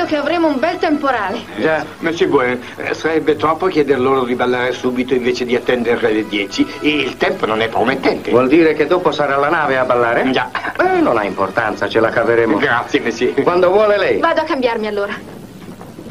che avremo un bel temporale. Già, Monsieur Bouen, sarebbe troppo chieder loro di ballare subito invece di attendere le 10. Il tempo non è promettente. Vuol dire che dopo sarà la nave a ballare? Già. Non ha importanza, ce la caveremo. Grazie, Monsieur. Quando vuole lei. Vado a cambiarmi allora.